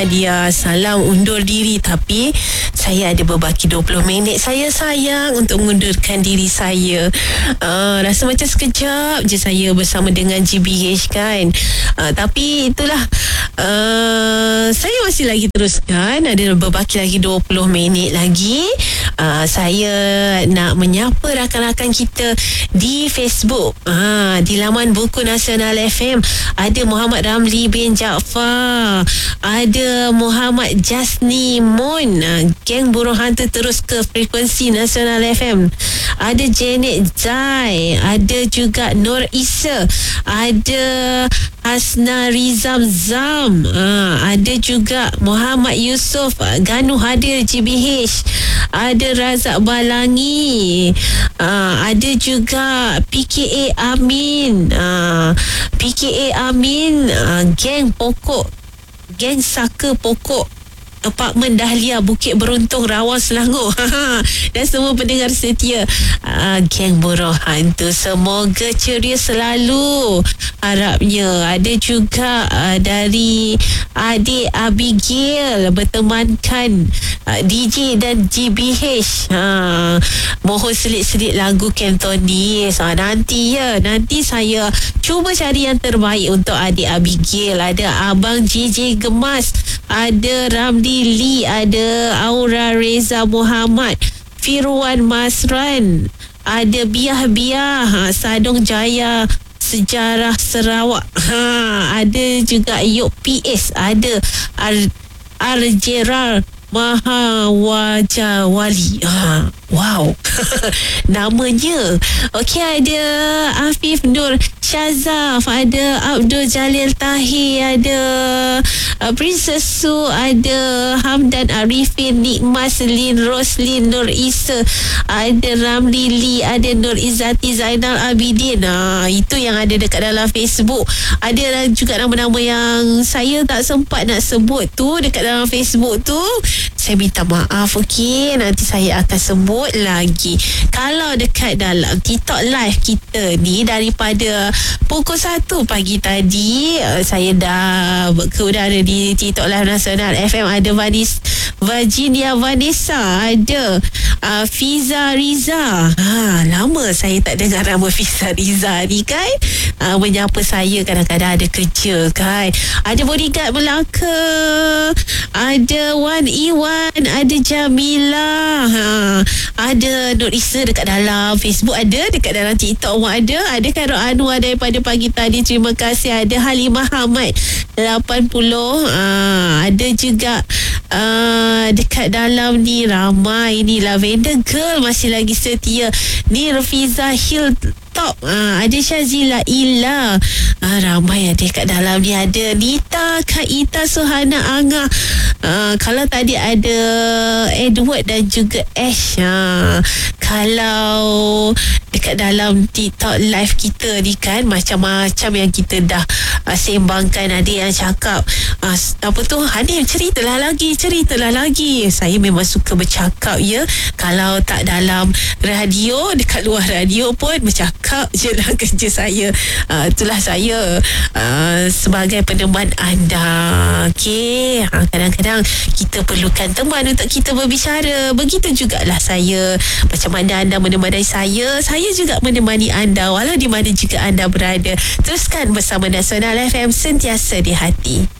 Dia salam undur diri, tapi saya ada berbaki 20 minit. Saya sayang untuk mengundurkan diri saya. Rasa macam sekejap je saya bersama dengan GBH kan. Tapi itulah, saya masih lagi teruskan. Ada berbaki lagi 20 minit lagi. Saya nak menyapa rakan-rakan kita di Facebook. Di laman Buku Nasional FM ada Muhammad Ramli bin Jaafar, ada Muhammad Jasni Mun. Geng Burung Hantu terus ke frekuensi Nasional FM. Ada Janet Zai, ada juga Nur Isa, ada Hasna Rizam Zam, ada juga Muhammad Yusof Ganu hadir GBH, ada Razak Balangi, ada juga PKA Amin, Geng Pokok, Geng Saka Pokok, Apartmen Dahlia, Bukit Beruntung, Rawang, Selangor. Dan semua pendengar setia Geng Burung Hantu, semoga ceria selalu harapnya. Ada juga dari adik Abigail bertemankan DJ dan GBH. Mohon selit-selit lagu Cantonese. Nanti saya cuba cari yang terbaik untuk adik Abigail. Ada Abang JJ Gemas, ada Ramli Lee, ada Aura Reza Muhammad, Firwan Masran, ada Biah Sadong Jaya Sejarah Sarawak, ada juga Yok PS, ada Arjeral Mahawajawali. Wow. Namanya. Okey, ada Afif Nur Syazaf, ada Abdul Jalil Tahir, ada Princess Su, ada Hamdan Arifin, Nikmat Selin, Roslin, Nur Isa, ada Ramli Lee, ada Nur Izzati Zainal Abidin. Itu yang ada dekat dalam Facebook. Ada juga nama-nama yang saya tak sempat nak sebut tu dekat dalam Facebook tu. Saya minta maaf, okey. Nanti saya akan sebut lagi. Kalau dekat dalam TikTok live kita ni, daripada pukul 1 pagi tadi, saya dah ke udara di TikTok live Nasional FM. Ada Virginia Vanessa, ada Fiza Riza. Lama saya tak dengar nama Fiza Riza ni kan. Menyapa saya kadang-kadang ada kerja kan. Ada Bodyguard Melaka, ada Wan Iwan, ada Jamila, ada Nur Isa dekat dalam Facebook, ada dekat dalam TikTok pun ada Khairul Anwar daripada pagi tadi, terima kasih. Ada Halimah Hamad 80, ada juga dekat dalam ni ramai ni. Lavender Girl masih lagi setia ni. Rafiza Hill Top, ada Syazila Ila, ramai ada kat dalam ni. Ada Nita, Kak Ita, Suhana Angah, kalau tadi ada Edward dan juga Ash. Kalau dekat dalam TikTok live kita ni kan, macam-macam yang kita dah sembangkan. Ada yang cakap apa tu, Hanif ceritalah lagi. Saya memang suka bercakap ya. Kalau tak dalam radio, dekat luar radio pun bercakap je lah kerja saya. Itulah saya sebagai peneman anda. Okey, kadang-kadang kita perlukan teman untuk kita berbicara. Begitu jugalah saya. Macam mana anda menemani saya juga menemani anda walau di mana juga anda berada. Teruskan bersama Nasional FM, sentiasa di hati.